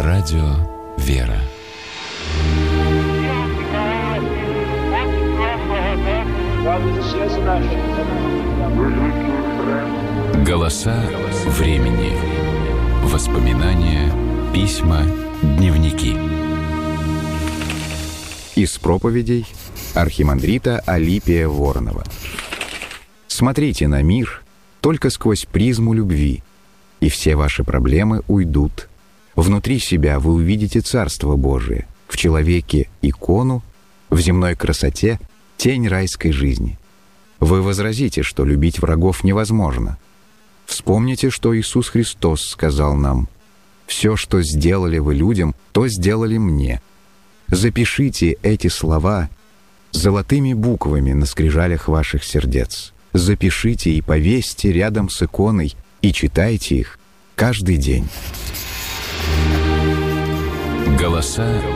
Радио «Вера». Голоса времени. Воспоминания, письма, дневники. Из проповедей архимандрита Алипия Воронова. Смотрите на мир только сквозь призму любви, и все ваши проблемы уйдут. Внутри себя вы увидите Царство Божие, в человеке икону, в земной красоте тень райской жизни. Вы возразите, что любить врагов невозможно. Вспомните, что Иисус Христос сказал нам: «Все, что сделали вы людям, то сделали мне». Запишите эти слова золотыми буквами на скрижалях ваших сердец. Запишите и повесьте рядом с иконой и читайте их каждый день. Голоса